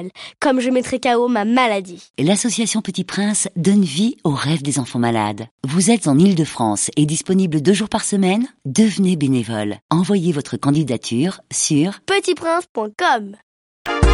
comme je mettrai KO ma maladie. L'association Petit Prince donne vie aux rêves des enfants malades. Vous êtes en Île-de-France et disponible 2 jours par semaine? Devenez bénévole. Envoyez votre candidature sur petitprince.com.